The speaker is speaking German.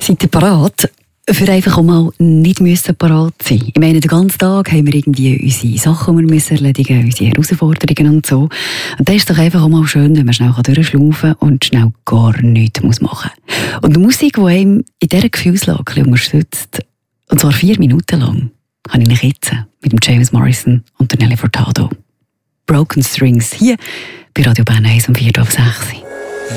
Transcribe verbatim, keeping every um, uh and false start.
Seid ihr parat? Für einfach auch mal nicht müssen parat sein. Ich meine, den ganzen Tag haben wir irgendwie unsere Sachen, die wir müssen erledigen, unsere Herausforderungen und so. Und das ist doch einfach auch mal schön, wenn man schnell durchschlaufen und schnell gar nichts machen muss. Und die Musik, die einem in dieser Gefühlslage unterstützt, und zwar vier Minuten lang, habe ich jetzt mit dem James Morrison und der Nelly Furtado. Broken Strings, hier bei Radio Bern eins um vier Uhr sechs.